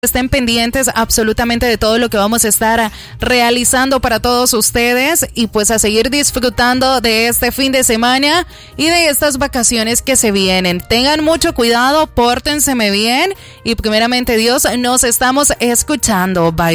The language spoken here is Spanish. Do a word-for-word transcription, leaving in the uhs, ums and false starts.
Estén pendientes absolutamente de todo lo que vamos a estar realizando para todos ustedes y pues a seguir disfrutando de este fin de semana y de estas vacaciones que se vienen. Tengan mucho cuidado, pórtenseme bien y primeramente Dios, nos estamos escuchando. Bye.